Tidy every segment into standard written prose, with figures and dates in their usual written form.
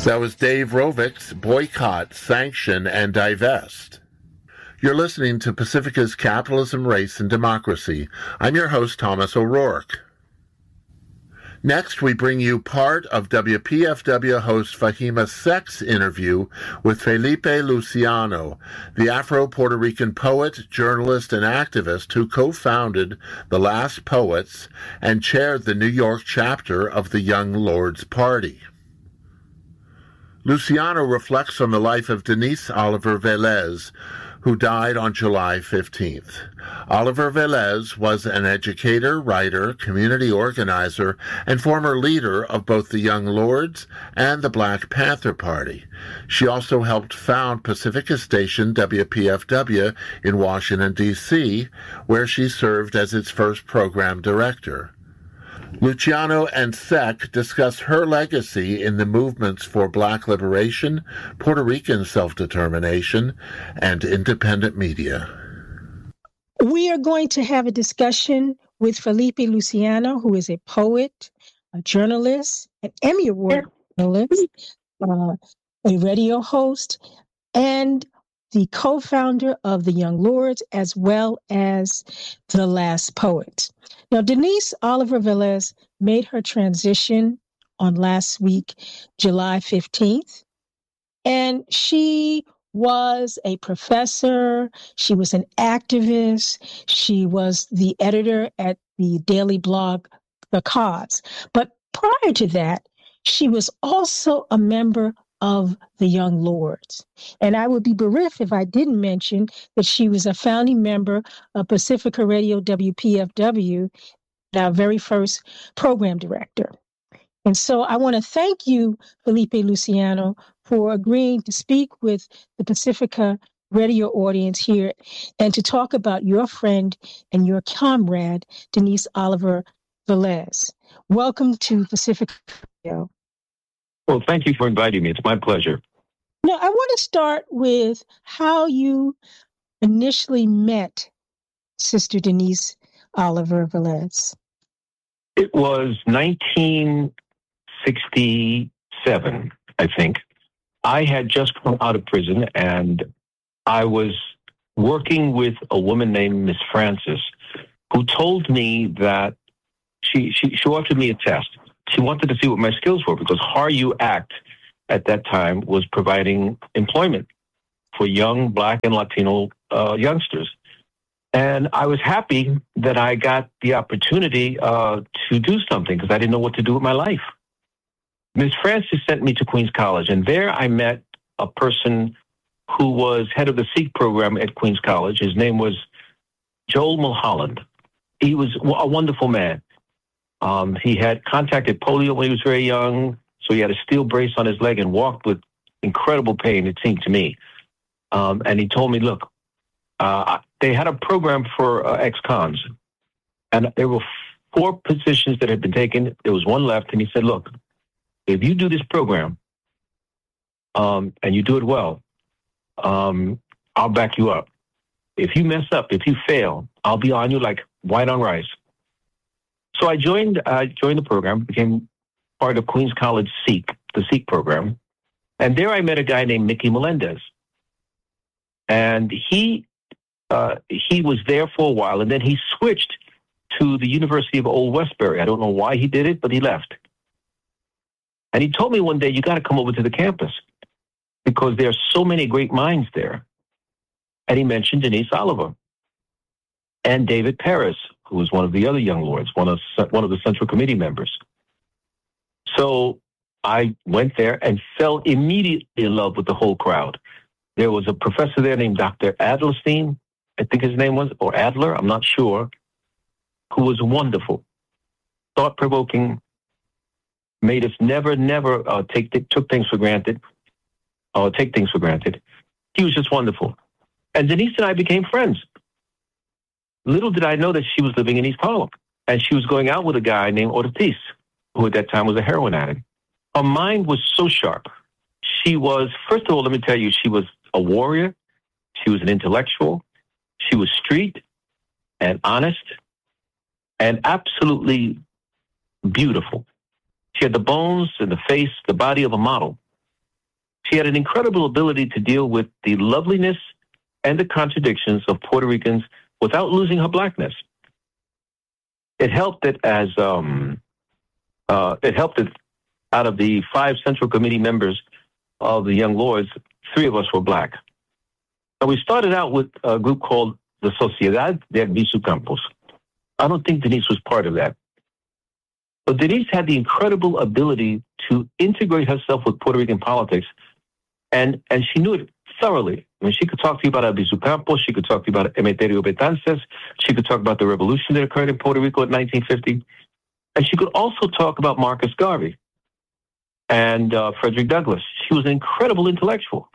That was Dave Rovick's Boycott, Sanction, and Divest. You're listening to Pacifica's Capitalism, Race, and Democracy. I'm your host, Thomas O'Rourke. Next, we bring you part of WPFW host Fahima Sek's interview with Felipe Luciano, the Afro-Puerto Rican poet, journalist, and activist who co-founded The Last Poets and chaired the New York chapter of the Young Lords Party. Luciano reflects on the life of Denise Oliver Velez, who died on July 15th. Oliver Velez was an educator, writer, community organizer, and former leader of both the Young Lords and the Black Panther Party. She also helped found Pacifica Station WPFW in Washington, D.C., where she served as its first program director. Luciano and Sek discuss her legacy in the movements for Black liberation, Puerto Rican self-determination, and independent media. We are going to have a discussion with Felipe Luciano, who is a poet, a journalist, an Emmy Award journalist, a radio host, and the co-founder of the Young Lords, as well as The Last Poet. Now, Denise Oliver Velez made her transition on last week, July 15th, and she was a professor, she was an activist, she was the editor at the daily blog, The Cause. But prior to that, she was also a member of the Young Lords. And I would be bereft if I didn't mention that she was a founding member of Pacifica Radio WPFW, our very first program director. And so I want to thank you, Felipe Luciano, for agreeing to speak with the Pacifica Radio audience here and to talk about your friend and your comrade, Denise Oliver Velez. Welcome to Pacifica Radio. Well, thank you for inviting me. It's my pleasure. Now, I want to start with how you initially met Sister Oliver Velez. It was 1967, I think. I had just come out of prison, and I was working with a woman named Miss Francis, who told me that she offered me a test. She wanted to see what my skills were, because HARU Act at that time was providing employment for young Black and Latino youngsters. And I was happy that I got the opportunity to do something, because I didn't know what to do with my life. Ms. Francis sent me to Queens College, and there I met a person who was head of the Sikh program at Queens College. His name was Joel Mulholland. He was a wonderful man. He had contracted polio when he was very young, so he had a steel brace on his leg and walked with incredible pain, it seemed to me. And he told me, look, they had a program for ex-cons, and there were 4 positions that had been taken. There was one left, and he said, look, if you do this program and you do it well, I'll back you up. If you mess up, if you fail, I'll be on you like white on rice. So I joined the program, became part of Queens College Sikh, the Sikh program. And there I met a guy named Mickey Melendez. And he was there for a while, and then he switched to the University of Old Westbury. I don't know why he did it, but he left. And he told me one day, you got to come over to the campus because there are so many great minds there. And he mentioned Denise Oliver and David Perez, who was one of the other Young Lords, one of the Central Committee members. So I went there and fell immediately in love with the whole crowd. There was a professor there named Dr. Adlerstein, I think his name was, or Adler, I'm not sure, who was wonderful, thought-provoking, made us never take things for granted, or take things for granted. He was just wonderful. And Denise and I became friends. Little did I know that she was living in East Harlem, and she was going out with a guy named Ortiz, who at that time was a heroin addict. Her mind was so sharp. She was, first of all, let me tell you, she was a warrior. She was an intellectual. She was street and honest and absolutely beautiful. She had the bones and the face, the body of a model. She had an incredible ability to deal with the loveliness and the contradictions of Puerto Ricans without losing her blackness. It helped that out of the 5 Central Committee members of the Young Lords, 3 of us were black. And we started out with a group called the Sociedad de Visucampos. I don't think Denise was part of that. But Denise had the incredible ability to integrate herself with Puerto Rican politics, and she knew it thoroughly. I mean, she could talk to you about Albizu Campos, she could talk to you about Emeterio Betances, she could talk about the revolution that occurred in Puerto Rico in 1950, and she could also talk about Marcus Garvey and Frederick Douglass. She was an incredible intellectual.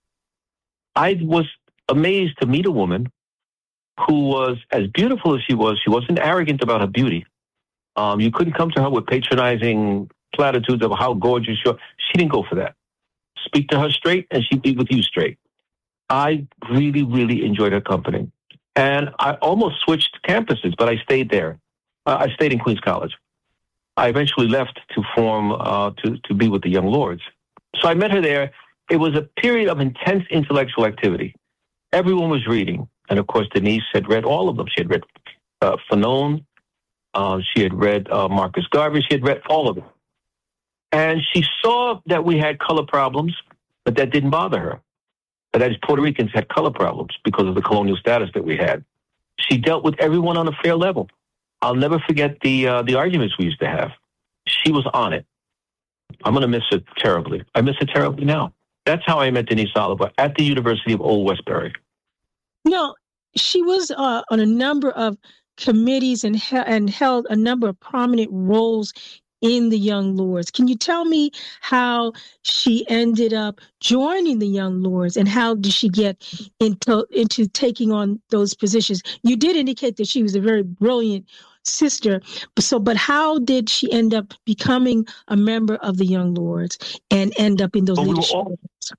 I was amazed to meet a woman who was as beautiful as she was. She wasn't arrogant about her beauty. You couldn't come to her with patronizing platitudes of how gorgeous you are. She didn't go for that. Speak to her straight, and she'd be with you straight. I really, really enjoyed her company. And I almost switched campuses, but I stayed there. I stayed in Queens College. I eventually left to form, to be with the Young Lords. So I met her there. It was a period of intense intellectual activity. Everyone was reading. And of course, Denise had read all of them. She had read Fanon. She had read Marcus Garvey. She had read all of them. And she saw that we had color problems, but that didn't bother her. That is, Puerto Ricans had color problems because of the colonial status that we had. She dealt with everyone on a fair level. I'll never forget the arguments we used to have. She was on it. I'm going to miss her terribly. I miss her terribly now. That's how I met Denise Oliver at the University of Old Westbury. No, she was on a number of committees and held a number of prominent roles in the Young Lords. Can you tell me how she ended up joining the Young Lords, and how did she get into taking on those positions? You did indicate that she was a very brilliant sister, but how did she end up becoming a member of the Young Lords and end up in those leadership roles?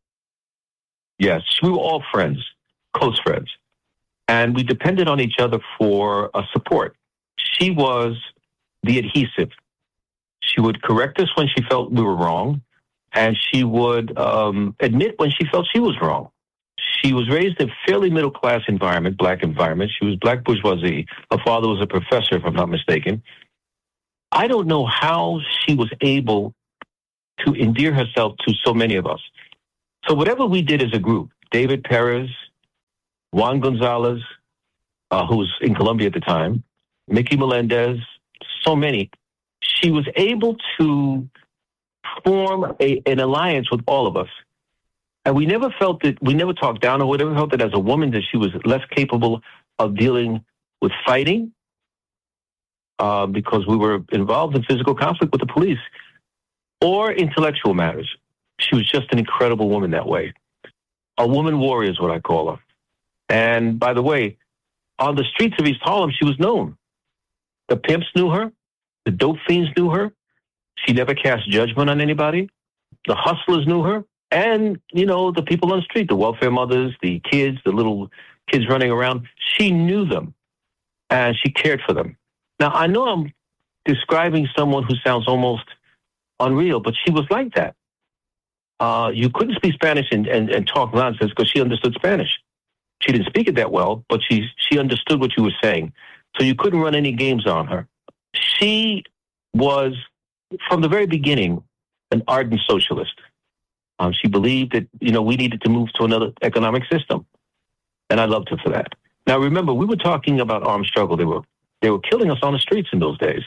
Yes, we were all friends, close friends, and we depended on each other for support. She was the adhesive. She would correct us when she felt we were wrong, and she would admit when she felt she was wrong. She was raised in a fairly middle-class environment, black environment. She was black bourgeoisie. Her father was a professor, if I'm not mistaken. I don't know how she was able to endear herself to so many of us. So whatever we did as a group, David Perez, Juan Gonzalez, who was in Colombia at the time, Mickey Melendez, so many, she was able to form an alliance with all of us. And we never felt that, we never talked down, or we never felt that as a woman that she was less capable of dealing with fighting because we were involved in physical conflict with the police, or intellectual matters. She was just an incredible woman that way. A woman warrior is what I call her. And by the way, on the streets of East Harlem, she was known. The pimps knew her. The dope fiends knew her. She never cast judgment on anybody. The hustlers knew her. And, you know, the people on the street, the welfare mothers, the kids, the little kids running around, she knew them and she cared for them. Now, I know I'm describing someone who sounds almost unreal, but she was like that. You couldn't speak Spanish and talk nonsense because she understood Spanish. She didn't speak it that well, but she understood what you were saying. So you couldn't run any games on her. She was, from the very beginning, an ardent socialist. She believed that, you know, we needed to move to another economic system. And I loved her for that. Now, remember, we were talking about armed struggle. They were killing us on the streets in those days.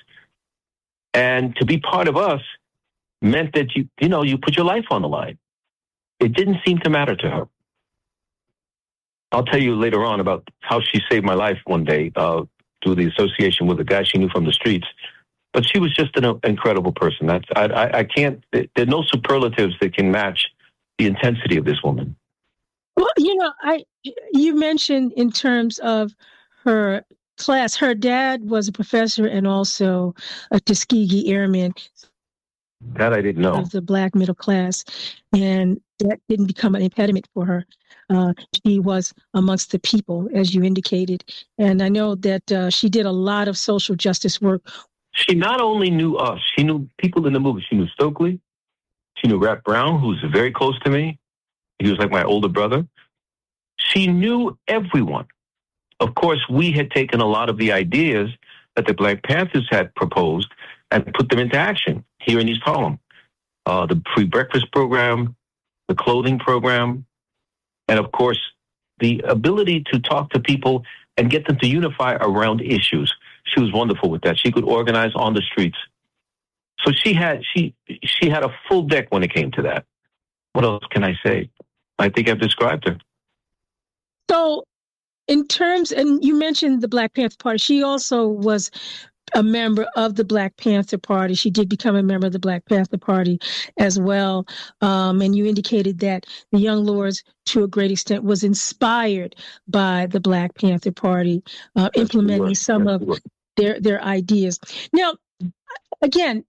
And to be part of us meant that you put your life on the line. It didn't seem to matter to her. I'll tell you later on about how she saved my life one day through the association with a guy she knew from the streets. But she was just an incredible person. I can't. There are no superlatives that can match the intensity of this woman. Well, you mentioned in terms of her class, her dad was a professor and also a Tuskegee Airman. That I didn't know. Of the black middle class, and that didn't become an impediment for her. She was amongst the people, as you indicated, and I know that she did a lot of social justice work. She not only knew us, she knew people in the movement. She knew Stokely. She knew Rap Brown, who's very close to me. He was like my older brother. She knew everyone. Of course, we had taken a lot of the ideas that the Black Panthers had proposed and put them into action here in East Harlem. The free breakfast program, the clothing program, and of course, the ability to talk to people and get them to unify around issues. She was wonderful with that. She could organize on the streets. So she had a full deck when it came to that. What else can I say? I think I've described her. So in terms, and you mentioned the Black Panther Party, she also was a member of the Black Panther Party. She did become a member of the Black Panther Party as well. And you indicated that the Young Lords, to a great extent, was inspired by the Black Panther Party, implementing some of their ideas. Now, again,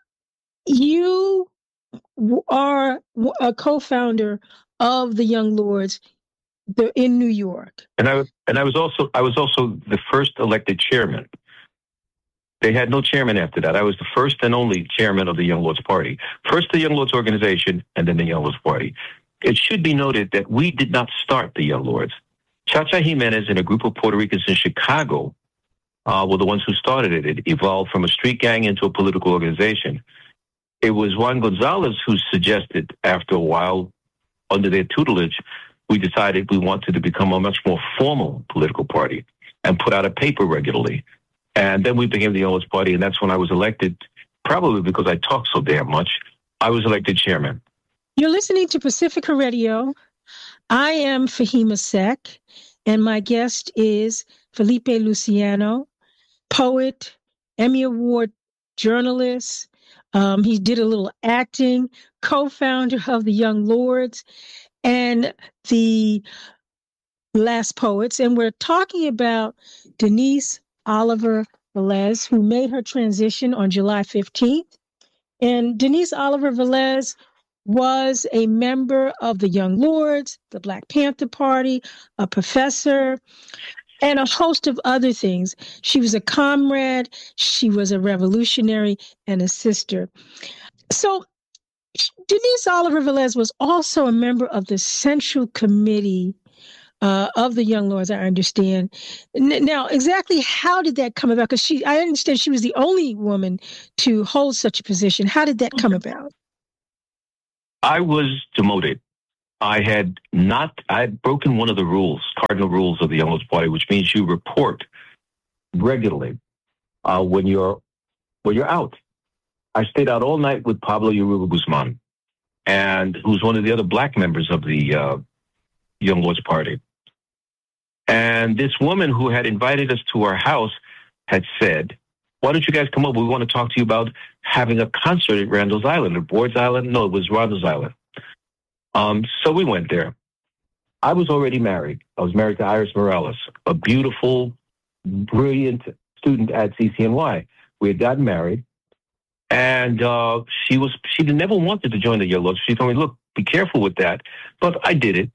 you are a co-founder of the Young Lords in New York, and I was also the first elected chairman. They had no chairman after that. I was the first and only chairman of the Young Lords Party. First the Young Lords organization, and then the Young Lords Party. It should be noted that we did not start the Young Lords. Chacha Jimenez and a group of Puerto Ricans in Chicago were the ones who started it. It evolved from a street gang into a political organization. It was Juan Gonzalez who suggested, after a while, under their tutelage, we decided we wanted to become a much more formal political party and put out a paper regularly. And then we became the Young Lords Party, and that's when I was elected, probably because I talk so damn much. I was elected chairman. You're listening to Pacifica Radio. I am Fahima Sek, and my guest is Felipe Luciano, poet, Emmy Award journalist. He did a little acting, co-founder of the Young Lords and the Last Poets. And we're talking about Denise Oliver Velez, who made her transition on July 15th. And Denise Oliver Velez was a member of the Young Lords, the Black Panther Party, a professor, and a host of other things. She was a comrade, she was a revolutionary, and a sister. So Denise Oliver Velez was also a member of the Central Committee of the Young Lords, I understand. Now, exactly how did that come about? Because I understand she was the only woman to hold such a position. How did that come about? I was demoted. I had broken one of the rules, cardinal rules of the Young Lords Party, which means you report regularly when you're out. I stayed out all night with Pablo Yoruba Guzman, and who's one of the other black members of the Young Lords Party. And this woman who had invited us to her house had said, why don't you guys come over? We want to talk to you about having a concert at Randall's Island, or Board's Island. No, it was Randall's Island. So we went there. I was already married. I was married to Iris Morales, a beautiful, brilliant student at CCNY. We had gotten married. And she never wanted to join the Young Lords. She told me, look, be careful with that. But I did it.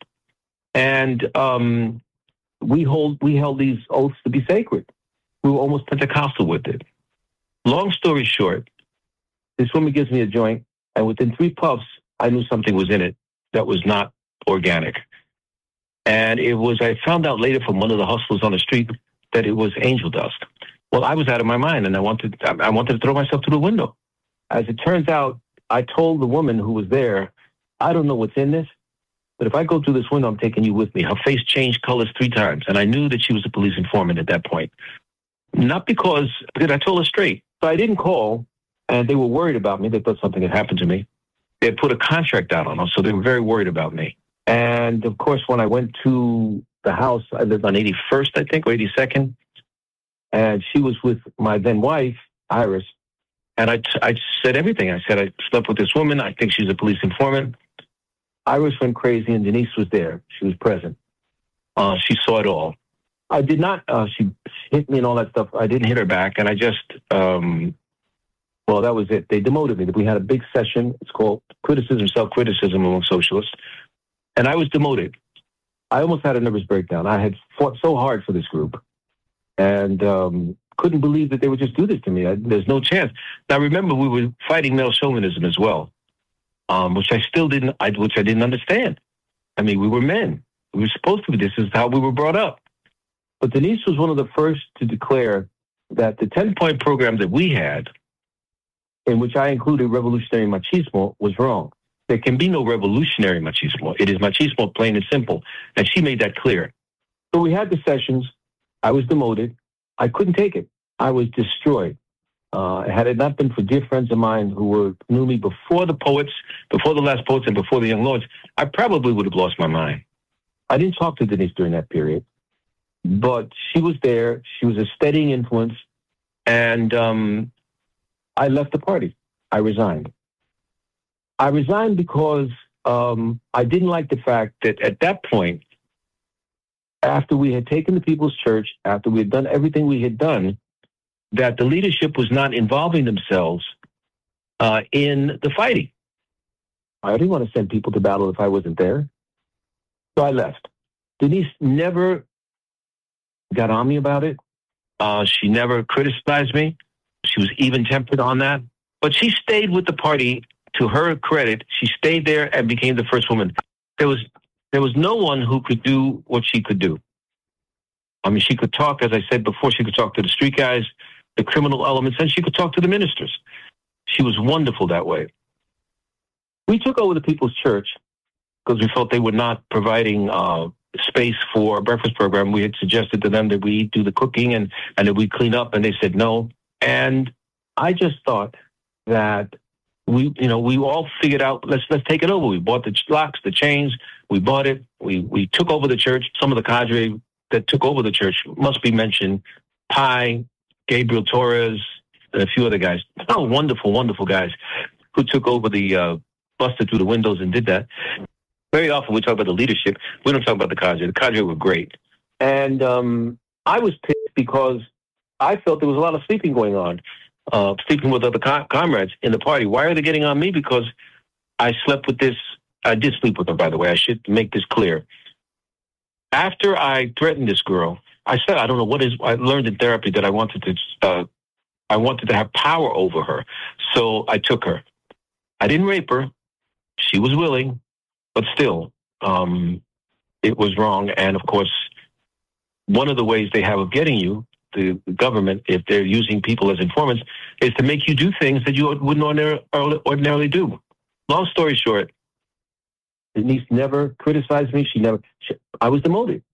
And we held these oaths to be sacred. We were almost Pentecostal with it. Long story short, this woman gives me a joint, and within 3 puffs, I knew something was in it that was not organic. And I found out later from one of the hustlers on the street that it was angel dust. Well, I was out of my mind, and I wanted to throw myself through the window. As it turns out, I told the woman who was there, I don't know what's in this, but if I go through this window, I'm taking you with me. Her face changed colors 3 times, and I knew that she was a police informant at that point. Not because I told her straight. So I didn't call, and they were worried about me. They thought something had happened to me. They had put a contract out on us, so they were very worried about me. And, of course, when I went to the house, I lived on 81st, I think, or 82nd, and she was with my then wife, Iris, and I said everything. I said, I slept with this woman. I think she's a police informant. Iris went crazy, and Denise was there. She was present. She saw it all. I did not, she hit me and all that stuff. I didn't hit her back, and I just, well, that was it. They demoted me. We had a big session. It's called Criticism, Self-Criticism Among Socialists. And I was demoted. I almost had a nervous breakdown. I had fought so hard for this group, and couldn't believe that they would just do this to me. There's no chance. Now, remember, we were fighting male chauvinism as well. which I didn't understand. I mean, we were men. We were supposed to be. This is how we were brought up. But Denise was one of the first to declare that the 10-point program that we had, in which I included revolutionary machismo, was wrong. There can be no revolutionary machismo. It is machismo, plain and simple. And she made that clear. So we had the sessions. I was demoted. I couldn't take it. I was destroyed. Had it not been for dear friends of mine who knew me before the poets, before the last poets, and before the young lords, I probably would have lost my mind. I didn't talk to Denise during that period, but she was there. She was a steadying influence, and I left the party. I resigned. I resigned because I didn't like the fact that at that point, after we had taken the People's Church, after we had done everything we had done, that the leadership was not involving themselves in the fighting. I didn't want to send people to battle if I wasn't there. So I left. Denise never got on me about it. She never criticized me. She was even-tempered on that. But she stayed with the party. To her credit, she stayed there and became the first woman. There was no one who could do what she could do. I mean, she could talk, as I said before, she could talk to the street guys, the criminal elements, and she could talk to the ministers. She was wonderful that way. We took over the People's Church because we felt they were not providing space for a breakfast program. We had suggested to them that we do the cooking and that we clean up, and they said no. And I just thought that we all figured out, let's take it over. We bought the locks, the chains, we bought it. We took over the church. Some of the cadre that took over the church must be mentioned. Pi, Gabriel Torres, and a few other guys. Oh, wonderful, wonderful guys who took over busted through the windows and did that. Very often we talk about the leadership. We don't talk about the cadre. The cadre were great. And I was pissed because I felt there was a lot of sleeping going on. Sleeping with other comrades in the party. Why are they getting on me? Because I slept with this. I did sleep with her, by the way. I should make this clear. After I threatened this girl, I said, I don't know what is. I learned in therapy that I wanted to have power over her. So I took her. I didn't rape her. She was willing, but still, it was wrong. And of course, one of the ways they have of getting you, the government, if they're using people as informants, is to make you do things that you wouldn't ordinarily do. Long story short, Denise never criticized me. I was demoted.